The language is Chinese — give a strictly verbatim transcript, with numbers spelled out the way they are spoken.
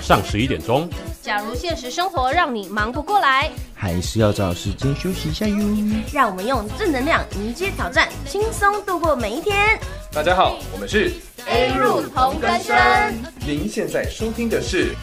上十一点钟。 假如现实生活让你忙不过来， 还是要找时间休息一下哟。 让我们用正能量迎接挑战，轻松度过每一天。 大家好，我们是 A 入同根生。 您现在收听的是